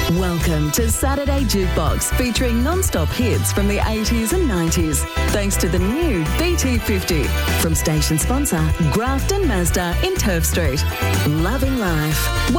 Welcome to Saturday Jukebox, featuring non-stop hits from the 80s and 90s. Thanks to the new BT50 from station sponsor Grafton Mazda in Turf Street. Loving life.